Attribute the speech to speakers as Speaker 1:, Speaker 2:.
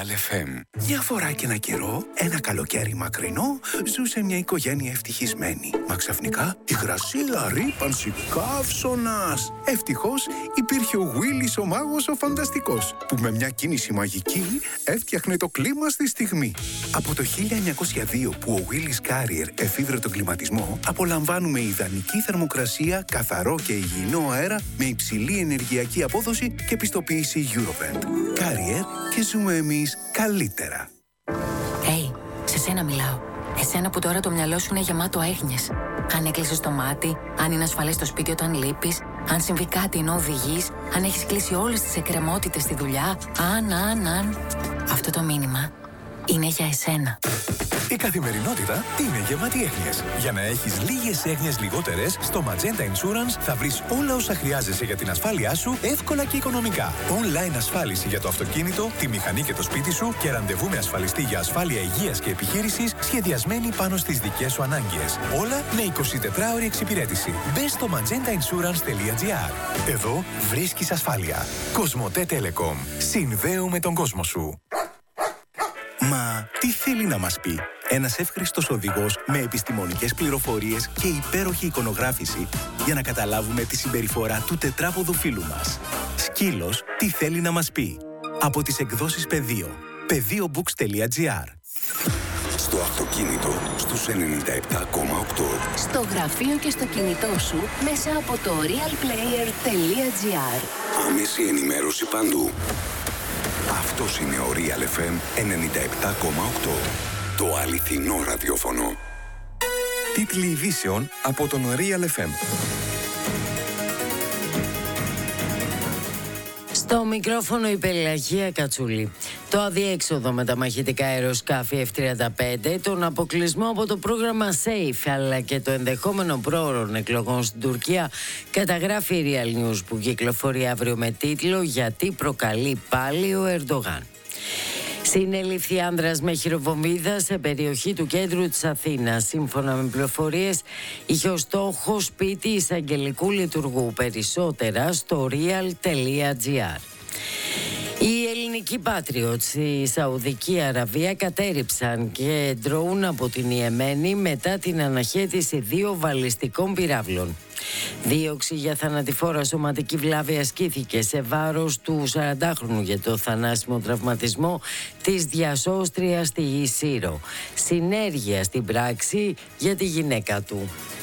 Speaker 1: Real FM.
Speaker 2: Μια φορά και ένα καιρό, ένα καλοκαίρι μακρινό, ζούσε μια οικογένεια ευτυχισμένη. Μα ξαφνικά υγρασία, ρύπανση, καύσωνας. Ευτυχώς υπήρχε ο Willis ο μάγος ο φανταστικός, που με μια κίνηση μαγική έφτιαχνε το κλίμα στη στιγμή. Από το 1902 που ο Willis Carrier εφήβρε τον κλιματισμό, απολαμβάνουμε ιδανική θερμοκρασία, καθαρό και υγιεινό αέρα με υψηλή ενεργειακή απόδοση και πιστοποίηση Eurovent. Carrier και ζούμε εμείς καλύτερα.
Speaker 3: Σε σένα μιλάω. Εσένα που τώρα το μυαλό σου είναι γεμάτο έγνοιες. Αν έκλεισες το μάτι, αν είναι ασφαλές το σπίτι όταν λείπεις, αν συμβεί κάτι ενώ οδηγείς, αν έχεις κλείσει όλες τις εκκρεμότητες στη δουλειά, αν. Αυτό το μήνυμα είναι για εσένα.
Speaker 4: Η καθημερινότητα είναι γεμάτη έγνοιες. Για να έχεις λίγες έγνοιες λιγότερες, στο Magenta Insurance θα βρεις όλα όσα χρειάζεσαι για την ασφάλειά σου εύκολα και οικονομικά. Online ασφάλιση για το αυτοκίνητο, τη μηχανή και το σπίτι σου και ραντεβού με ασφαλιστή για ασφάλεια υγείας και επιχείρησης σχεδιασμένη πάνω στις δικές σου ανάγκες. Όλα με 24ωρη εξυπηρέτηση. Μπες στο magentainsurance.gr. Εδώ βρίσκεις ασφάλεια. Κοσμοτέ Telecom. Συνδέουμε τον κόσμο σου.
Speaker 2: Μα τι θέλει να μας πει ένας εύχριστος οδηγός με επιστημονικές πληροφορίες και υπέροχη εικονογράφηση για να καταλάβουμε τη συμπεριφορά του τετράποδου φίλου μας. Σκύλος, τι θέλει να μας πει. Από τις εκδόσεις Πεδίο. PedioBooks.gr.
Speaker 1: Στο αυτοκίνητο στους 97,8.
Speaker 5: Στο γραφείο και στο κινητό σου μέσα από το realplayer.gr.
Speaker 1: Άμεση ενημέρωση παντού. Αυτός είναι ο Real FM 97,8. Το αληθινό ραδιόφωνο.
Speaker 6: Τίτλοι ειδήσεων από τον Real FM.
Speaker 7: Στο μικρόφωνο η Πελαγία Κατσούλη. Το αδιέξοδο με τα μαχητικά αεροσκάφη F-35, τον αποκλεισμό από το πρόγραμμα SAFE αλλά και το ενδεχόμενο πρόωρων εκλογών στην Τουρκία καταγράφει η Real News που κυκλοφορεί αύριο με τίτλο «Γιατί προκαλεί πάλι ο Ερντογάν». Συνελήφθη άνδρας με χειροβομβίδα σε περιοχή του κέντρου της Αθήνας. Σύμφωνα με πληροφορίες, είχε ως στόχο σπίτι εισαγγελικού λειτουργού. Περισσότερα στο real.gr. Οι ελληνικοί Patriots στη Σαουδική Αραβία κατέριψαν και ντρόουν από την Ιεμένη μετά την αναχέτηση 2 βαλιστικών πυράβλων. Δίωξη για θανατηφόρα σωματική βλάβη ασκήθηκε σε βάρος του 40χρονου για το θανάσιμο τραυματισμό της διασώστριας στη Σύρο. Συνέργεια στην πράξη για τη γυναίκα του.